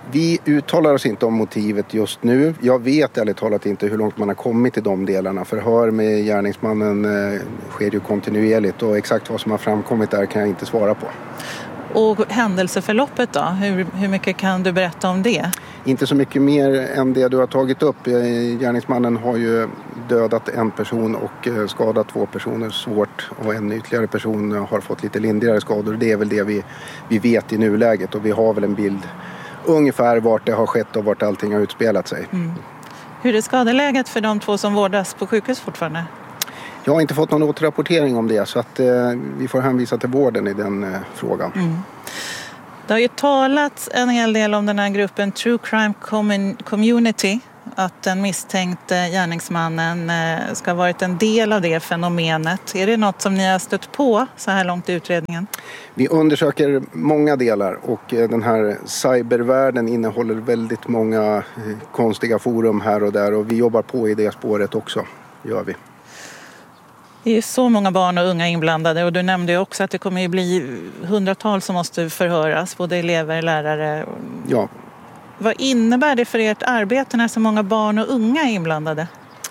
Vi uttalar oss inte om motivet just nu. Jag vet ärligt talat inte hur långt man har kommit i de delarna. Förhör med gärningsmannen eh, sker ju kontinuerligt och exakt vad som har framkommit där kan jag inte svara på. Och händelseförloppet då? Hur, hur mycket kan du berätta om det? Inte så mycket mer än det du har tagit upp. Gärningsmannen har ju dödat en person och skadat två personer svårt och en ytterligare person har fått lite lindrigare skador. Det är väl det vi, vi vet i nuläget och vi har väl en bild ungefär vart det har skett och vart allting har utspelat sig. Mm. Hur är skadeläget för de två som vårdas på sjukhus fortfarande? Jag har inte fått någon återrapportering om det så att eh, vi får hänvisa till vården i den eh, frågan. Mm. Det har ju talats en hel del om den här gruppen True Crime Community. Att den misstänkte gärningsmannen eh, ska ha varit en del av det fenomenet. Är det något som ni har stött på så här långt i utredningen? Vi undersöker många delar och eh, den här cybervärlden innehåller väldigt många eh, konstiga forum här och där. Och vi jobbar på i det spåret också, gör vi. Det är så många barn och unga inblandade och du nämnde ju också att det kommer att bli hundratals som måste förhöras, både elever, lärare. Ja. Vad innebär det för ert arbete när så många barn och unga är inblandade?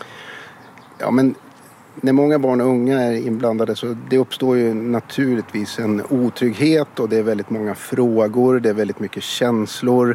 Ja, men när många barn och unga är inblandade så det uppstår ju naturligtvis en otrygghet och det är väldigt många frågor, det är väldigt mycket känslor.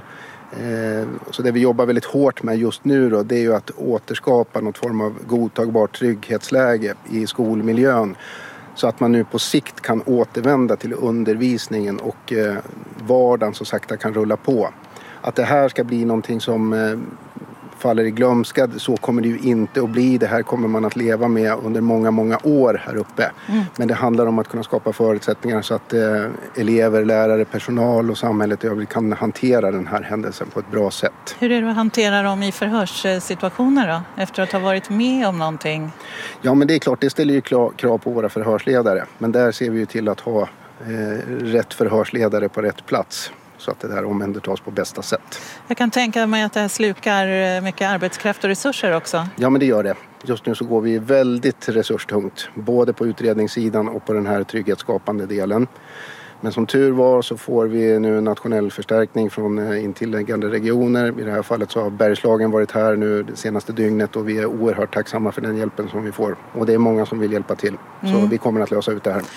Så det vi jobbar väldigt hårt med just nu då, det är ju att återskapa något form av godtagbart trygghetsläge i skolmiljön så att man nu på sikt kan återvända till undervisningen och vardagen så sakta kan rulla på. Att det här ska bli någonting som faller i glömska, så kommer det ju inte att bli. Det här kommer man att leva med under många, många år här uppe. Mm. Men det handlar om att kunna skapa förutsättningar så att eh, elever, lärare, personal och samhället i övrigt kan hantera den här händelsen på ett bra sätt. Hur är det att hantera dem i förhörssituationer då? Efter att ha varit med om någonting? Ja, men det är klart, det ställer ju krav på våra förhörsledare. Men där ser vi ju till att ha eh, rätt förhörsledare på rätt plats. Så att det här omhändertas på bästa sätt. Jag kan tänka mig att det här slukar mycket arbetskraft och resurser också. Ja, men det gör det. Just nu så går vi väldigt resurstungt. Både på utredningssidan och på den här trygghetsskapande delen. Men som tur var så får vi nu en nationell förstärkning från intilliggande regioner. I det här fallet så har Bergslagen varit här nu det senaste dygnet och vi är oerhört tacksamma för den hjälpen som vi får. Och det är många som vill hjälpa till. Så mm. vi kommer att lösa ut det här.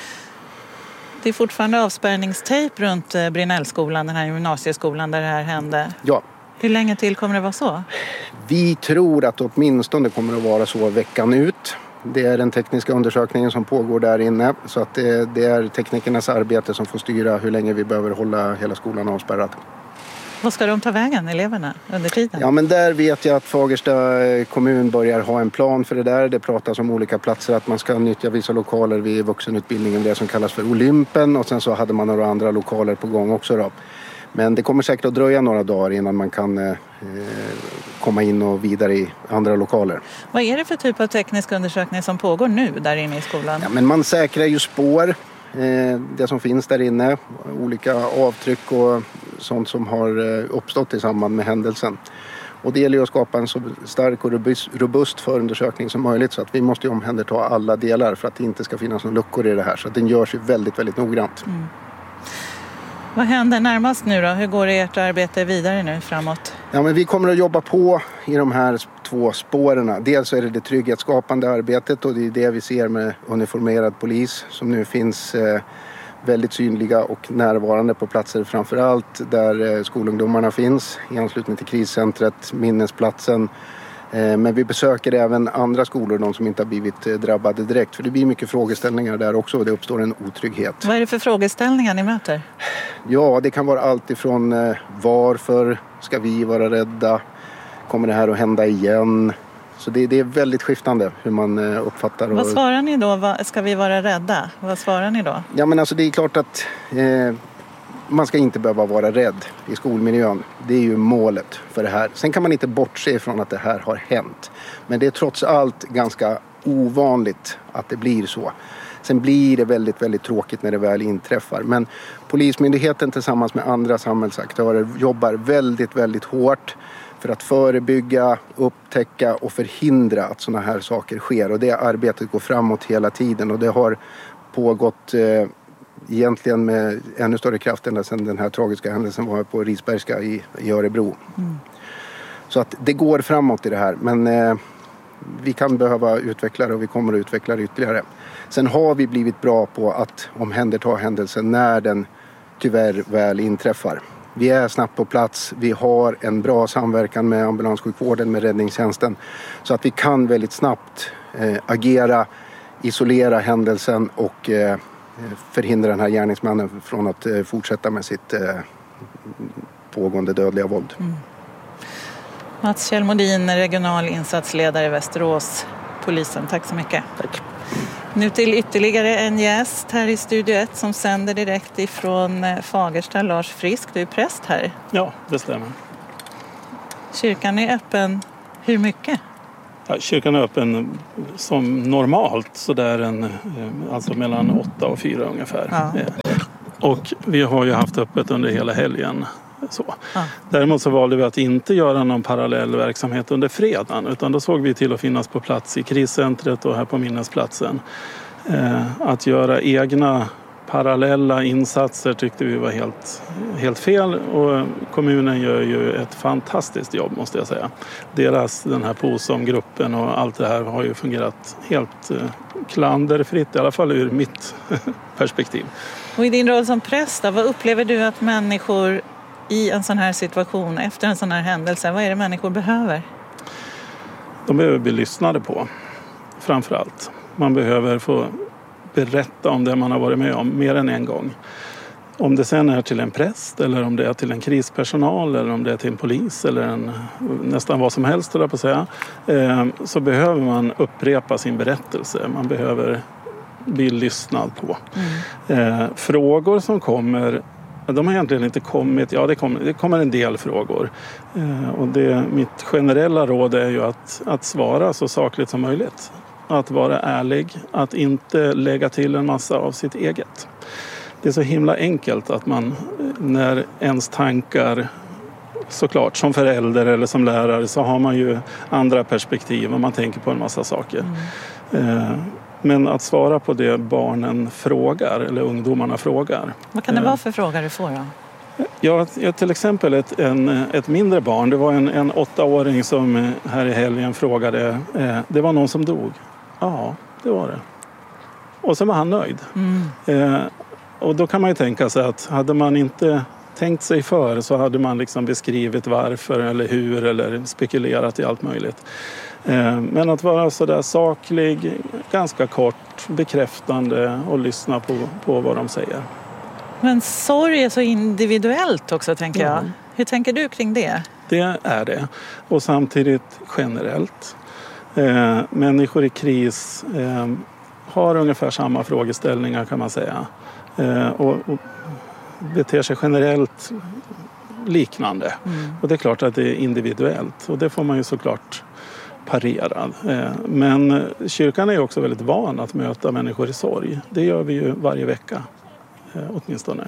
Det är fortfarande avspärrningstejp runt Brinnellskolan, den här gymnasieskolan där det här hände. Ja. Hur länge till kommer det vara så? Vi tror att åtminstone kommer att vara så veckan ut. Det är den tekniska undersökningen som pågår där inne. Så att det, det är teknikernas arbete som får styra hur länge vi behöver hålla hela skolan avspärrad. Vad ska de ta vägen, eleverna, under tiden? Ja, men där vet jag att Fagersta kommun börjar ha en plan för det där. Det pratas om olika platser, att man ska nyttja vissa lokaler vid vuxenutbildningen, det som kallas för Olympen. Och sen så hade man några andra lokaler på gång också då. Men det kommer säkert att dröja några dagar innan man kan eh, komma in och vidare i andra lokaler. Vad är det för typ av teknisk undersökning som pågår nu där inne i skolan? Ja, men man säkrar ju spår. Det som finns där inne, olika avtryck och sånt som har uppstått i samband med händelsen. Och det gäller ju att skapa en så stark och robust förundersökning som möjligt så att vi måste omhänderta alla delar för att det inte ska finnas några luckor i det här. Så att den görs ju väldigt, väldigt noggrant. Mm. Vad händer närmast nu då? Hur går ert arbete vidare nu framåt? Ja, men vi kommer att jobba på i de här två spåren. Dels är det det trygghetsskapande arbetet och det är det vi ser med uniformerad polis som nu finns eh, väldigt synliga och närvarande på platser framförallt där eh, skolungdomarna finns i anslutning till kriscentret, minnesplatsen. Eh, men vi besöker även andra skolor, de som inte har blivit eh, drabbade direkt. För det blir mycket frågeställningar där också och det uppstår en otrygghet. Vad är det för frågeställningar ni möter? Ja, det kan vara allt ifrån eh, varför ska vi vara rädda? Kommer det här att hända igen? Så det, det är väldigt skiftande hur man eh, uppfattar. Och... Vad svarar ni då? Ska vi vara rädda? Vad svarar ni då? Ja, men alltså det är klart att eh, man ska inte behöva vara rädd i skolmiljön. Det är ju målet för det här. Sen kan man inte bortse från att det här har hänt. Men det är trots allt ganska ovanligt att det blir så. Sen blir det väldigt, väldigt tråkigt när det väl inträffar. Men Polismyndigheten tillsammans med andra samhällsaktörer jobbar väldigt, väldigt hårt för att förebygga, upptäcka och förhindra att sådana här saker sker. Och det arbetet går framåt hela tiden och det har pågått eh, egentligen med ännu större kraft ända sedan den här tragiska händelsen var på Risbergska i, i Örebro. Mm. Så att det går framåt i det här, men eh, vi kan behöva utveckla det och vi kommer att utveckla det ytterligare. Sen har vi blivit bra på att omhänderta händelsen när den tyvärr väl inträffar. Vi är snabbt på plats, vi har en bra samverkan med ambulanssjukvården, med räddningstjänsten, så att vi kan väldigt snabbt eh, agera, isolera händelsen och eh, förhindra den här gärningsmannen från att eh, fortsätta med sitt eh, pågående dödliga våld. Mm. Mats Kjellmodin, regional insatsledare i Västerås, polisen. Tack så mycket. Tack. Nu till ytterligare en gäst här i Studio ett som sänder direkt ifrån Fagersta. Lars Frisk, du är präst här. Ja, det stämmer. Kyrkan är öppen hur mycket? Ja, kyrkan är öppen som normalt, så där en, alltså mellan åtta och fyra ungefär. Ja. Och vi har ju haft öppet under hela helgen. Så. Ja. Däremot så valde vi att inte göra någon parallell verksamhet under fredagen, utan då såg vi till att finnas på plats i kriscentret och här på minnesplatsen. Eh, att göra egna parallella insatser tyckte vi var helt, helt fel, och kommunen gör ju ett fantastiskt jobb, måste jag säga. Deras, den här P O S O-gruppen och allt det här har ju fungerat helt eh, klanderfritt, i alla fall ur mitt perspektiv. Och i din roll som präst, vad upplever du att människor i en sån här situation, efter en sån här händelse, vad är det människor behöver? De behöver bli lyssnade på, framför allt. Man behöver få berätta om det man har varit med om mer än en gång. Om det sen är till en präst, eller om det är till en krispersonal, eller om det är till en polis, eller en, nästan vad som helst, där på att säga, eh, så behöver man upprepa sin berättelse. Man behöver bli lyssnad på. Mm. Eh, frågor som kommer, de har egentligen inte kommit, ja det kommer, det kommer en del frågor. Eh, och det, mitt generella råd är ju att, att svara så sakligt som möjligt. Att vara ärlig, att inte lägga till en massa av sitt eget. Det är så himla enkelt att man, när ens tankar, såklart som förälder eller som lärare, så har man ju andra perspektiv och man tänker på en massa saker. Mm. Eh, men att svara på det barnen frågar, eller ungdomarna frågar. Vad kan det vara för frågor du får då? Ja, till exempel ett, en, ett mindre barn. Det var en, en åttaåring som här i helgen frågade, eh, det var någon som dog. Ja, det var det. Och så var han nöjd. Mm. Eh, och då kan man ju tänka sig att hade man inte tänkt sig för, så hade man liksom beskrivit varför eller hur, eller spekulerat i allt möjligt. Eh, men att vara så där saklig, ganska kort, bekräftande och lyssna på, på vad de säger. Men sorg är så individuellt också, tänker jag. Ja. Hur tänker du kring det? Det är det. Och samtidigt generellt. Eh, människor i kris eh, har ungefär samma frågeställningar, kan man säga. Eh, och, och beter sig generellt liknande. Mm. Och det är klart att det är individuellt. Och det får man ju såklart parera. Eh, men kyrkan är ju också väldigt van att möta människor i sorg. Det gör vi ju varje vecka. Åtminstone.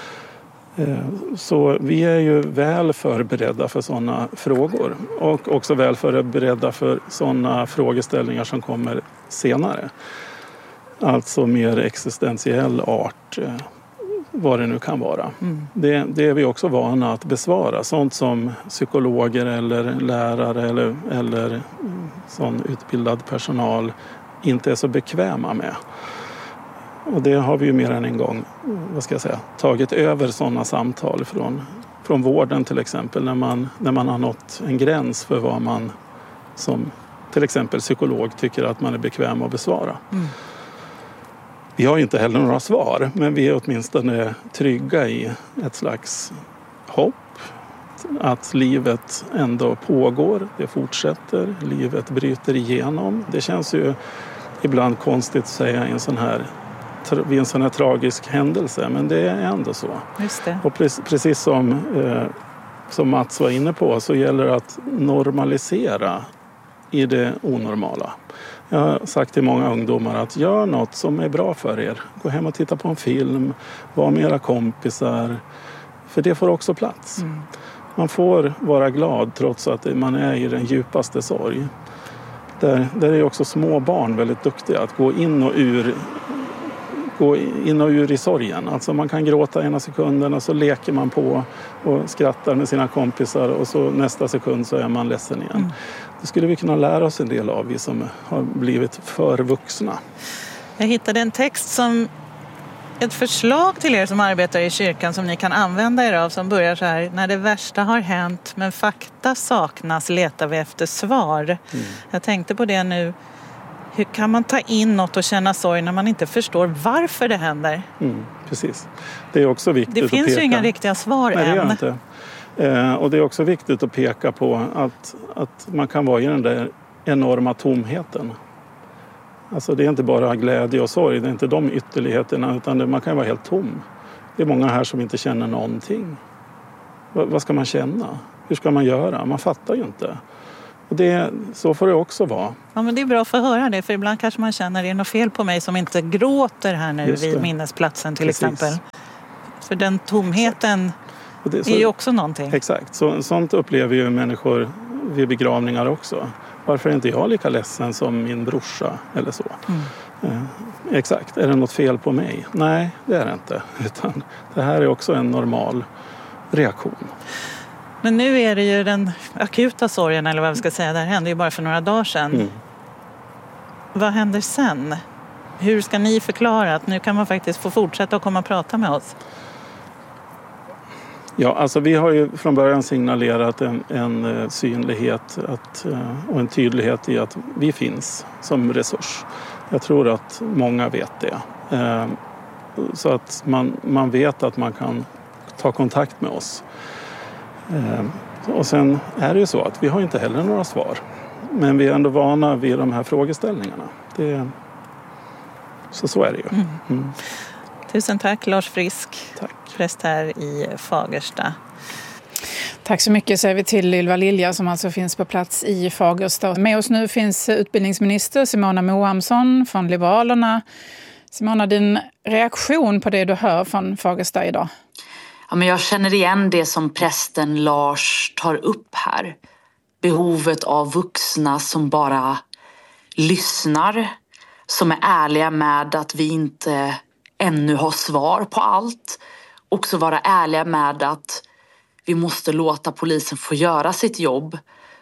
Så vi är ju väl förberedda för sådana frågor, och också väl förberedda för sådana frågeställningar som kommer senare. Alltså mer existentiell art, vad det nu kan vara. Mm. Det, det är vi också vana att besvara. Sånt som psykologer eller lärare eller, eller sån utbildad personal inte är så bekväma med. Och det har vi ju mer än en gång, vad ska jag säga, tagit över sådana samtal från, från vården till exempel, när man, när man har nått en gräns för vad man som till exempel psykolog tycker att man är bekväm att besvara. Mm. Vi har ju inte heller några svar, men vi är åtminstone trygga i ett slags hopp. Att livet ändå pågår, det fortsätter, livet bryter igenom. Det känns ju ibland konstigt att säga i en sån här vid en sån här tragisk händelse, men det är ändå så. Just det. Och precis, precis som, eh, som Mats var inne på, så gäller det att normalisera i det onormala. Jag har sagt till många ungdomar att gör något som är bra för er. Gå hem och titta på en film, var med era kompisar, för det får också plats. Mm. Man får vara glad trots att man är i den djupaste sorg. Där, där är också små barn väldigt duktiga att gå in och ur gå in och ur i sorgen. Alltså man kan gråta ena sekunden och så leker man på och skrattar med sina kompisar och så nästa sekund så är man ledsen igen. Mm. Det skulle vi kunna lära oss en del av, vi som har blivit för vuxna. Jag hittade en text som ett förslag till er som arbetar i kyrkan som ni kan använda er av, som börjar så här: när det värsta har hänt men fakta saknas letar vi efter svar. Mm. Jag tänkte på det nu. Hur kan man ta in något och känna sorg när man inte förstår varför det händer? Mm, precis. Det är också viktigt det att finns peka. ju inga riktiga svar. Nej, än. Det gör inte. Eh, och det är också viktigt att peka på att, att man kan vara i den där enorma tomheten. Alltså det är inte bara glädje och sorg, det är inte de ytterligheterna, utan det, man kan vara helt tom. Det är många här som inte känner någonting. Va, vad ska man känna? Hur ska man göra? Man fattar ju inte. Och det, så får det också vara. Ja, men det är bra att få höra det, för ibland kanske man känner att det är något fel på mig som inte gråter här nu vid minnesplatsen till Precis. exempel. För den tomheten det, så, är ju också någonting. Exakt, så, sånt upplever ju människor vid begravningar också. Varför är inte jag lika ledsen som min brorsa eller så? Mm. Eh, exakt, är det något fel på mig? Nej, det är det inte. Utan det här är också en normal reaktion. Men nu är det ju den akuta sorgen, eller vad vi ska säga, det här hände ju bara för några dagar sedan. Mm. Vad händer sen? Hur ska ni förklara att nu kan man faktiskt få fortsätta att komma och prata med oss? Ja, alltså vi har ju från början signalerat en, en synlighet att, och en tydlighet i att vi finns som resurs. Jag tror att många vet det. Så att man, man vet att man kan ta kontakt med oss. Och sen är det ju så att vi har inte heller några svar. Men vi är ändå vana vid de här frågeställningarna. Det, så så är det ju. Mm. Mm. Tusen tack Lars Frisk, tack. Präst här i Fagersta. Tack så mycket säger vi till Ylva Lilja som alltså finns på plats i Fagersta. Med oss nu finns utbildningsminister Simona Moamsson från Liberalerna. Simona, din reaktion på det du hör från Fagersta idag? Ja, men jag känner igen det som prästen Lars tar upp här. Behovet av vuxna som bara lyssnar, som är ärliga med att vi inte ännu har svar på allt. Också vara ärliga med att vi måste låta polisen få göra sitt jobb.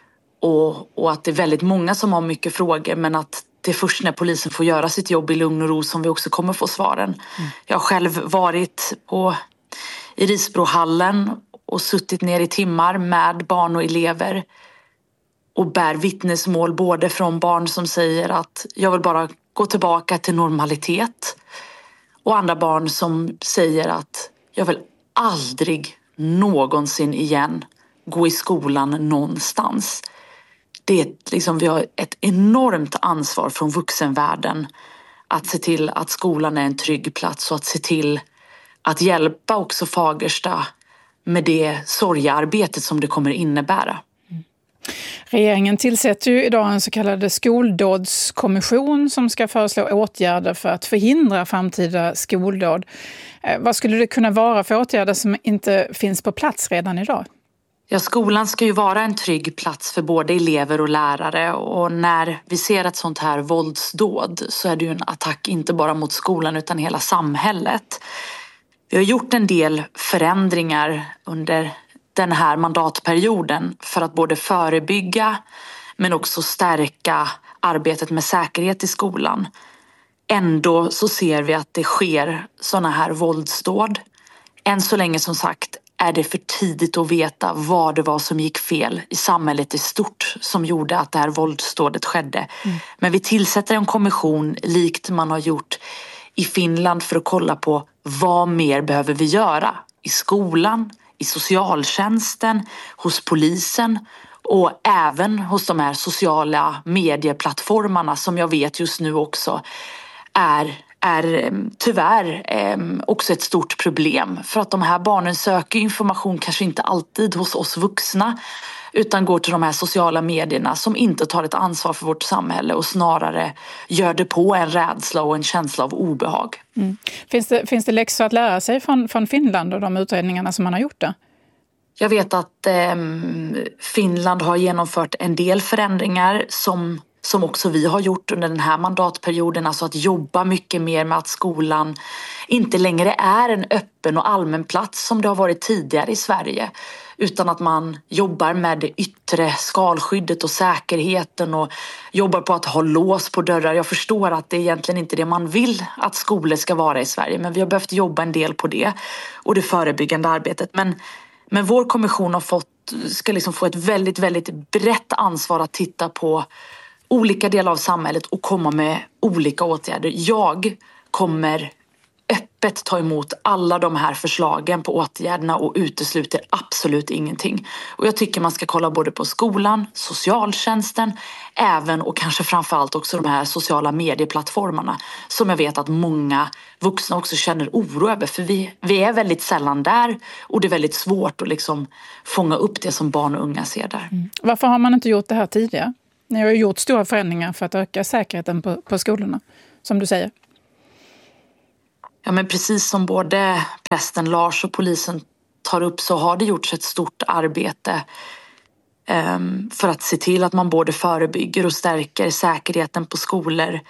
Och, och att det är väldigt många som har mycket frågor, men att det är först när polisen får göra sitt jobb i lugn och ro som vi också kommer få svaren. Mm. Jag har själv varit på, i Risbrohallen och suttit ner i timmar med barn och elever. Och bär vittnesmål både från barn som säger att jag vill bara gå tillbaka till normalitet. Och andra barn som säger att jag vill aldrig någonsin igen gå i skolan någonstans. Det är liksom, vi har ett enormt ansvar från vuxenvärlden att se till att skolan är en trygg plats och att se till att hjälpa också Fagersta med det sorgearbetet som det kommer innebära. Regeringen tillsätter ju idag en så kallad skoldådskommission som ska föreslå åtgärder för att förhindra framtida skoldåd. Vad skulle det kunna vara för åtgärder som inte finns på plats redan idag? Ja, skolan ska ju vara en trygg plats för både elever och lärare, och när vi ser ett sånt här våldsdåd så är det ju en attack inte bara mot skolan utan hela samhället. Vi har gjort en del förändringar under den här mandatperioden för att både förebygga men också stärka arbetet med säkerhet i skolan. Ändå så ser vi att det sker såna här våldsdåd. Än så länge som sagt är det för tidigt att veta vad det var som gick fel i samhället i stort som gjorde att det här våldsdådet skedde. Mm. Men vi tillsätter en kommission likt man har gjort i Finland för att kolla på vad mer behöver vi göra i skolan, i socialtjänsten, hos polisen och även hos de här sociala medieplattformarna som jag vet just nu också är, är tyvärr också ett stort problem. För att de här barnen söker information kanske inte alltid hos oss vuxna utan går till de här sociala medierna som inte tar ett ansvar för vårt samhälle och snarare gör det på en rädsla och en känsla av obehag. Mm. Finns det, finns det läxor att lära sig från, från Finland och de utredningarna som man har gjort där? Jag vet att eh, Finland har genomfört en del förändringar som som också vi har gjort under den här mandatperioden, alltså att jobba mycket mer med att skolan inte längre är en öppen och allmän plats som det har varit tidigare i Sverige, utan att man jobbar med det yttre skalskyddet och säkerheten och jobbar på att ha lås på dörrar. Jag förstår att det är egentligen inte det man vill att skolor ska vara i Sverige, men vi har behövt jobba en del på det och det förebyggande arbetet. Men, men vår kommission har fått, ska liksom få ett väldigt, väldigt brett ansvar att titta på olika delar av samhället och komma med olika åtgärder. Jag kommer öppet ta emot alla de här förslagen på åtgärderna och utesluter absolut ingenting. Och jag tycker man ska kolla både på skolan, socialtjänsten, även och kanske framförallt också de här sociala medieplattformarna som jag vet att många vuxna också känner oro över. För vi, vi är väldigt sällan där och det är väldigt svårt att liksom fånga upp det som barn och unga ser där. Mm. Varför har man inte gjort det här tidigare? Ni har ju gjort stora förändringar för att öka säkerheten på, på skolorna, som du säger. Ja, men precis som både prästen Lars och polisen tar upp så har det gjorts ett stort arbete um, för att se till att man både förebygger och stärker säkerheten på skolor.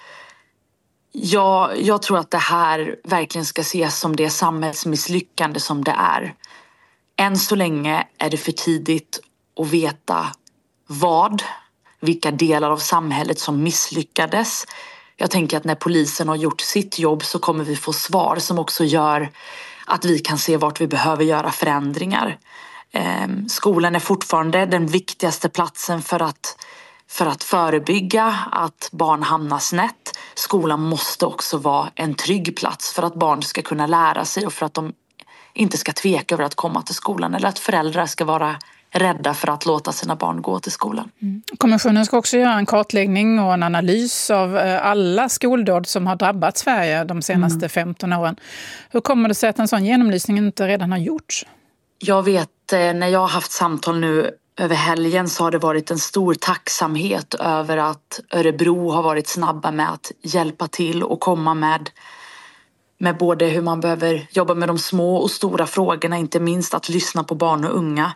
Jag, jag tror att det här verkligen ska ses som det samhällsmisslyckande som det är. Än så länge är det för tidigt att veta vad, vilka delar av samhället som misslyckades. Jag tänker att när polisen har gjort sitt jobb så kommer vi få svar som också gör att vi kan se vart vi behöver göra förändringar. Skolan är fortfarande den viktigaste platsen för att, för att förebygga att barn hamnar snett. Skolan måste också vara en trygg plats för att barn ska kunna lära sig och för att de inte ska tveka över att komma till skolan eller att föräldrar ska vara rädda för att låta sina barn gå till skolan. Mm. Kommissionen ska också göra en kartläggning och en analys av alla skoldåd som har drabbat Sverige de senaste mm. femton åren. Hur kommer det sig att en sån genomlysning inte redan har gjorts? Jag vet, när jag har haft samtal nu över helgen så har det varit en stor tacksamhet över att Örebro har varit snabba med att hjälpa till och komma med med både hur man behöver jobba med de små och stora frågorna, inte minst att lyssna på barn och unga.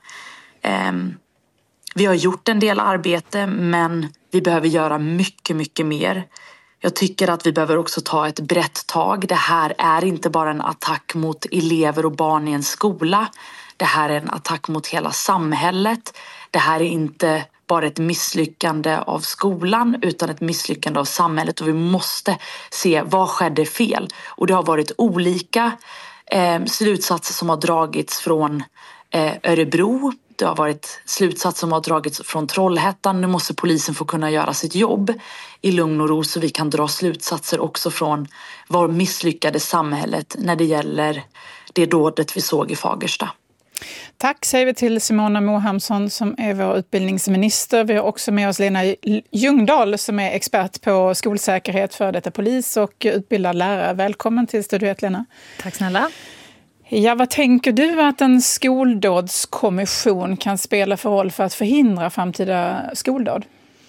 Vi har gjort en del arbete, men vi behöver göra mycket, mycket mer. Jag tycker att vi behöver också ta ett brett tag. Det här är inte bara en attack mot elever och barn i en skola. Det här är en attack mot hela samhället. Det här är inte bara ett misslyckande av skolan utan ett misslyckande av samhället. Och vi måste se vad skedde fel. Och det har varit olika eh, slutsatser som har dragits från eh, Örebro. Det har varit slutsatser som har dragits från Trollhättan. Nu måste polisen få kunna göra sitt jobb i lugn och ro så vi kan dra slutsatser också från vad misslyckade samhället när det gäller det dådet vi såg i Fagersta. Tack säger vi till Simona Mohamsson som är vår utbildningsminister. Vi har också med oss Lena Ljungdahl som är expert på skolsäkerhet, för detta polis och utbildad lärare. Välkommen till Studio ett, Lena. Tack snälla. Ja, vad tänker du att en skoldådskommission kan spela för roll för att förhindra framtida skoldåd?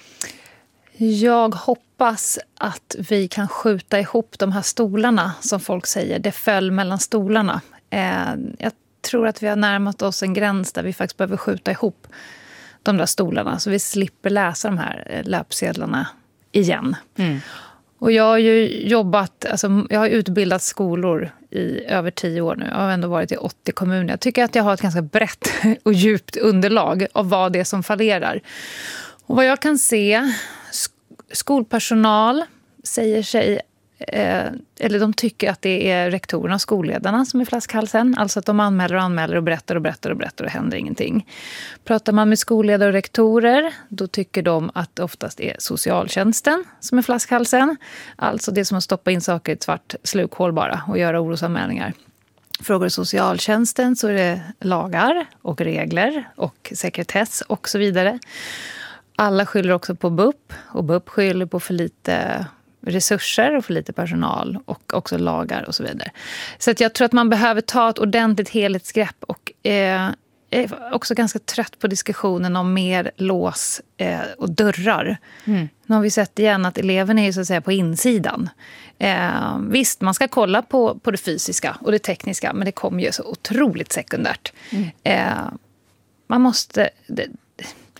Jag hoppas att vi kan skjuta ihop de här stolarna som folk säger. Det föll mellan stolarna. Jag tror att vi har närmat oss en gräns där vi faktiskt behöver skjuta ihop de där stolarna så vi slipper läsa de här löpsedlarna igen. Mm. Och jag har ju jobbat, alltså jag har utbildat skolor i över tio år nu. Jag har ändå varit i åttio kommuner. Jag tycker att jag har ett ganska brett och djupt underlag av vad det är som fallerar. Och vad jag kan se, skolpersonal säger sig, eh, eller de tycker att det är rektorerna och skolledarna som är flaskhalsen. Alltså att de anmäler och anmäler och berättar och berättar och berättar och det händer ingenting. Pratar man med skolledare och rektorer, då tycker de att det oftast är socialtjänsten som är flaskhalsen. Alltså det som att stoppa in saker i ett svart slukhål bara och göra orosanmälningar. Frågar socialtjänsten så är det lagar och regler och sekretess och så vidare. Alla skyller också på B U P och B U P skyller på för lite resurser och för lite personal och också lagar och så vidare. Så att jag tror att man behöver ta ett ordentligt helhetsgrepp och eh, är också ganska trött på diskussionen om mer lås eh, och dörrar. Mm. Nu har vi sett igen att eleverna är så att säga på insidan. Eh, visst, man ska kolla på, på det fysiska och det tekniska, men det kommer ju så otroligt sekundärt. Mm. Eh, man måste... Det,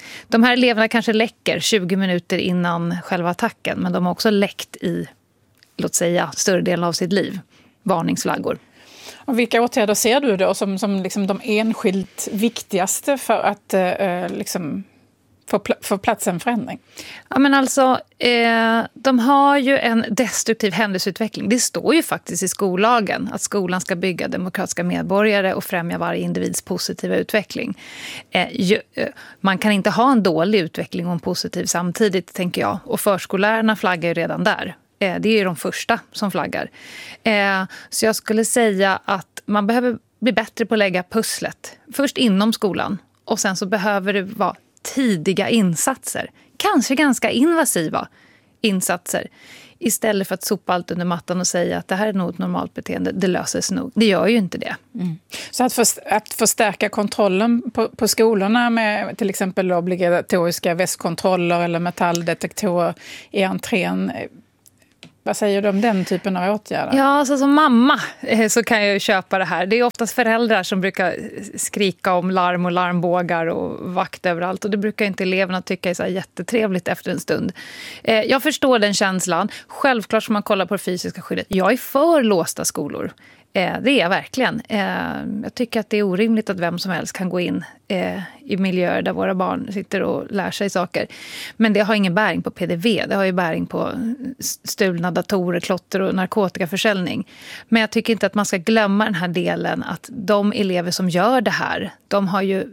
De här eleverna kanske läcker tjugo minuter innan själva attacken, men de har också läckt i, låt säga, större delen av sitt liv. Varningsflaggor. Och vilka åtgärder ser du då som, som liksom de enskilt viktigaste för att eh, liksom få, pl- få plats en förändring? Ja, men alltså, eh, de har ju en destruktiv händelseutveckling. Det står ju faktiskt i skollagen att skolan ska bygga demokratiska medborgare och främja varje individs positiva utveckling. Eh, ju, eh, man kan inte ha en dålig utveckling och en positiv samtidigt, tänker jag. Och förskollärarna flaggar ju redan där. Det är ju de första som flaggar. Så jag skulle säga att man behöver bli bättre på att lägga pusslet. Först inom skolan. Och sen så behöver det vara tidiga insatser. Kanske ganska invasiva insatser. Istället för att sopa allt under mattan och säga att det här är nog ett normalt beteende. Det löser sig nog. Det gör ju inte det. Mm. Så att, för, att förstärka kontrollen på, på skolorna med till exempel obligatoriska västkontroller eller metalldetektorer i entrén. Vad säger du om den typen av åtgärder? Ja, alltså som mamma så kan jag ju köpa det här. Det är oftast föräldrar som brukar skrika om larm och larmbågar och vakt överallt. Och det brukar inte eleverna tycka är så här jättetrevligt efter en stund. Jag förstår den känslan. Självklart ska man kolla på det fysiska skyddet. Jag är för låsta skolor. Det är jag verkligen. Jag tycker att det är orimligt att vem som helst kan gå in i miljöer där våra barn sitter och lär sig saker. Men det har ingen bäring på P D V. Det har ju bäring på stulna datorer, klotter och narkotikaförsäljning. Men jag tycker inte att man ska glömma den här delen att de elever som gör det här, de har ju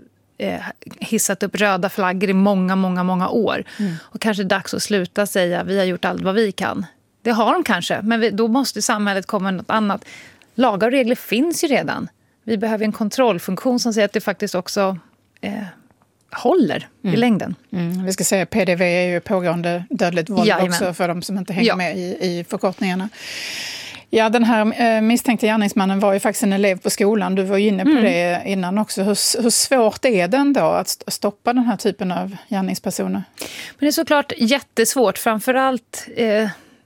hissat upp röda flaggor i många, många, många år. Mm. Och kanske är dags att sluta säga vi har gjort allt vad vi kan. Det har de kanske, men vi, då måste samhället komma med något annat. Lagar och regler finns ju redan. Vi behöver en kontrollfunktion som säger att det faktiskt också eh, håller mm. i längden. Mm. Vi ska säga P D V är ju pågående dödligt våld Jajamän. också för de som inte hänger ja. med i, i förkortningarna. Ja, den här eh, misstänkte gärningsmannen var ju faktiskt en elev på skolan. Du var ju inne på mm. det innan också. Hur, hur svårt är det ändå att stoppa den här typen av gärningspersoner? Men det är såklart jättesvårt. Framförallt... Eh,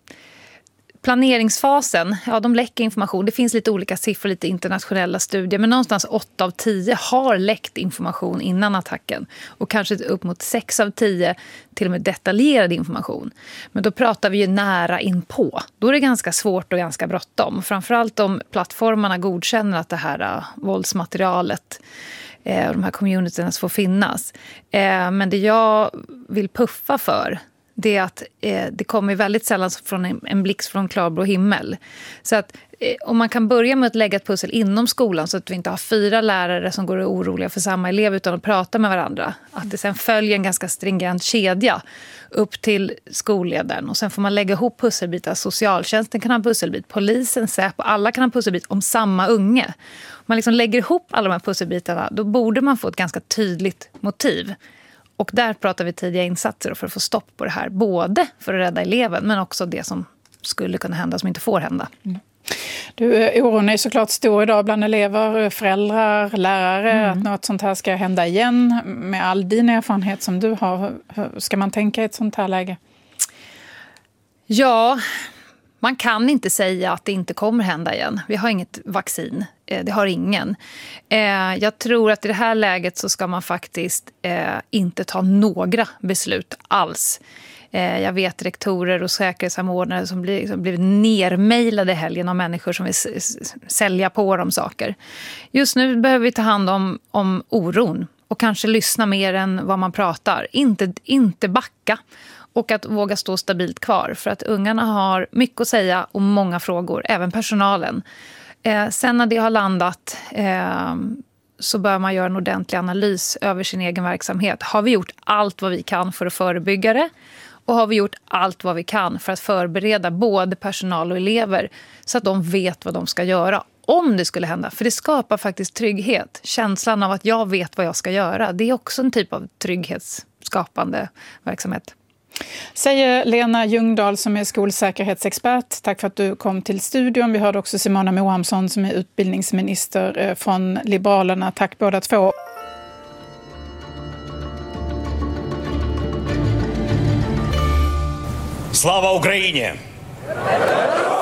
Planeringsfasen, ja de läcker information. Det finns lite olika siffror, lite internationella studier. Men någonstans åtta av tio har läckt information innan attacken. Och kanske upp mot sex av tio till och med detaljerad information. Men då pratar vi ju nära inpå. Då är det ganska svårt och ganska bråttom. Framförallt om plattformarna godkänner att det här uh, våldsmaterialet och de här communityerna får finnas. Eh, men det jag vill puffa för... det är att eh, det kommer väldigt sällan från en, en blixt från klarblå himmel. Så att eh, om man kan börja med att lägga ett pussel inom skolan så att vi inte har fyra lärare som går oroliga för samma elev utan att prata med varandra. Att det sen följer en ganska stringent kedja upp till skolledaren. Och sen får man lägga ihop pusselbitar. Socialtjänsten kan ha en pusselbit, polisen, Säpo, alla kan ha en pusselbit om samma unge. Om man liksom lägger ihop alla de här pusselbitarna då borde man få ett ganska tydligt motiv. Och där pratar vi tidiga insatser för att få stopp på det här. Både för att rädda eleven men också det som skulle kunna hända som inte får hända. Mm. Du, oron är såklart stor idag bland elever, föräldrar, lärare. Mm. Att något sånt här ska hända igen. Med all din erfarenhet som du har, hur ska man tänka i ett sånt här läge? Ja... Man kan inte säga att det inte kommer hända igen. Vi har inget vaccin. Det har ingen. Jag tror att i det här läget så ska man faktiskt inte ta några beslut alls. Jag vet rektorer och säkerhetssamordnare som blir, som blivit nermejlade i helgen av människor som vill sälja på dem saker. Just nu behöver vi ta hand om, om oron och kanske lyssna mer än vad man pratar. Inte, inte backa. Och att våga stå stabilt kvar. För att ungarna har mycket att säga och många frågor. Även personalen. Eh, sen när det har landat eh, så bör man göra en ordentlig analys över sin egen verksamhet. Har vi gjort allt vad vi kan för att förebygga det? Och har vi gjort allt vad vi kan för att förbereda både personal och elever så att de vet vad de ska göra om det skulle hända? För det skapar faktiskt trygghet. Känslan av att jag vet vad jag ska göra. Det är också en typ av trygghetsskapande verksamhet. Säger Lena Ljungdahl som är skolsäkerhetsexpert. Tack för att du kom till studion. Vi hörde också Simona Mohamsson som är utbildningsminister från Liberalerna. Tack båda två. Slava Ukraini!